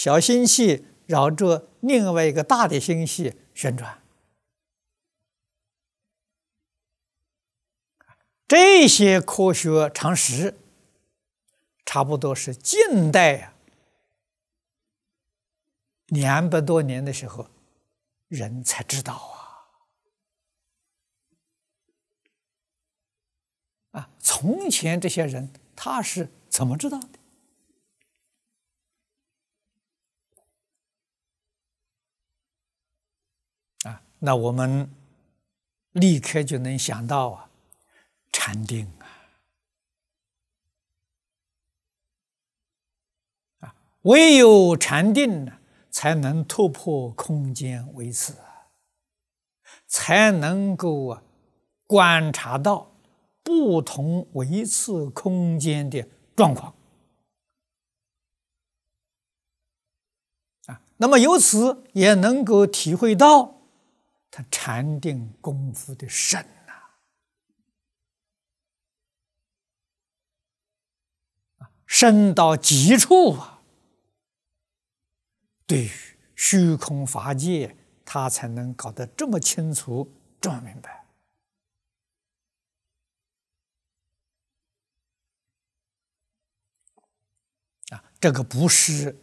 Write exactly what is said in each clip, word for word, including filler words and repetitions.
小星系绕着另外一个大的星系旋转。这些科学常识，差不多是近代啊两百多年的时候，人才知道啊。啊，从前这些人他是怎么知道的？啊，那我们立刻就能想到啊，禅定啊，啊，唯有禅定呢，才能突破空间维次，才能够啊观察到不同维次空间的状况啊。那么由此也能够体会到他禅定功夫的深啊，深到极处啊，对于虚空法界，他才能搞得这么清楚、这么明白。啊，这个不是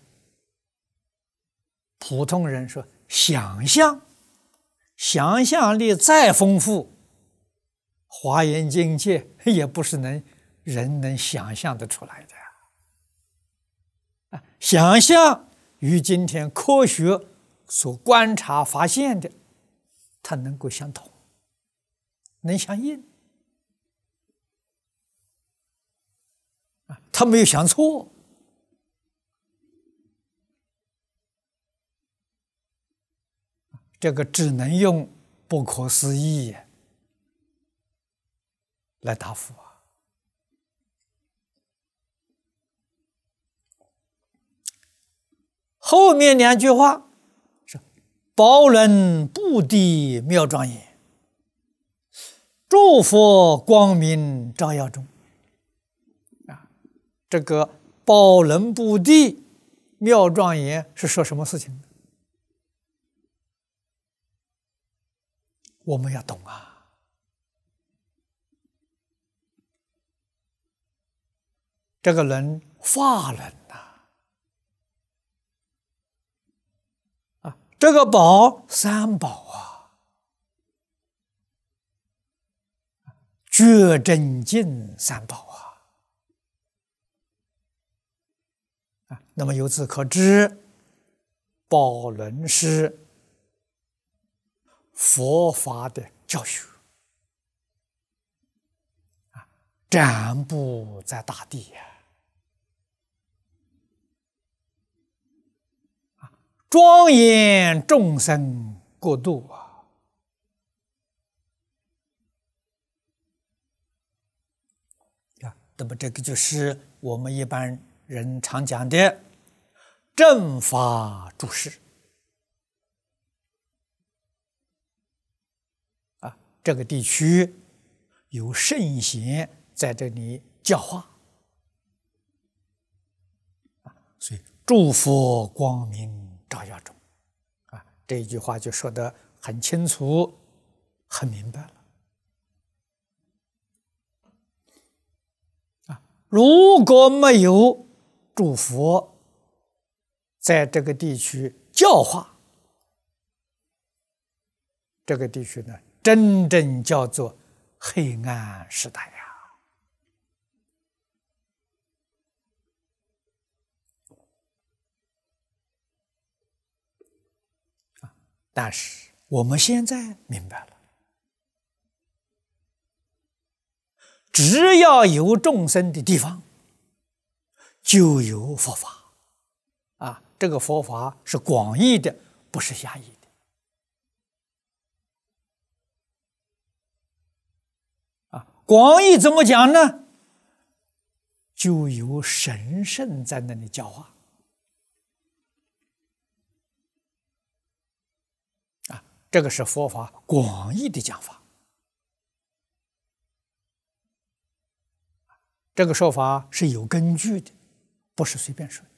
普通人说想象，想象力再丰富，华严经界也不是能人能想象得出来的啊！想象与今天科学所观察发现的，它能够相同，能相应啊，它没有想错。这个只能用不可思议来答复啊！后面两句话是“宝轮布地妙庄严，诸佛光明照耀中”。啊，这个宝轮布地妙庄严是说什么事情呢？我们要懂啊！这个人法轮呐，啊，这个宝三宝啊，觉真净三宝啊，啊，那么由此可知，宝轮是佛法的教学啊，展布在大地呀，啊，庄严众生国度啊，啊，那么这个就是我们一般人常讲的正法注释。这个地区有圣贤在这里教化，所以诸佛光明照耀中，啊，这一句话就说得很清楚、很明白了。啊，如果没有诸佛在这个地区教化，这个地区呢，真正叫做黑暗时代呀！啊，但是我们现在明白了，只要有众生的地方，就有佛法。啊，这个佛法是广义的，不是狭义的。广义怎么讲呢？就有神圣在那里教化啊，这个是佛法广义的讲法。这个说法是有根据的，不是随便说的。